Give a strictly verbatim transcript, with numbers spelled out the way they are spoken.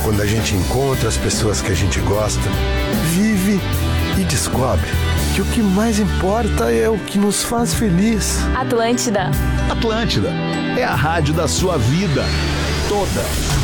quando a gente encontra as pessoas que a gente gosta, vive e descobre que o que mais importa é o que nos faz feliz. Atlântida. Atlântida é a rádio da sua vida. Toda.